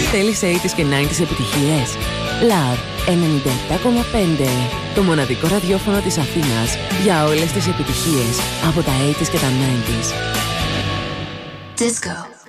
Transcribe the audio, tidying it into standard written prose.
Θέλεις 80's και 90's επιτυχίες? Love 97,5. Το μοναδικό ραδιόφωνο της Αθήνας για όλες τις επιτυχίες από τα 80's και τα 90's. Disco.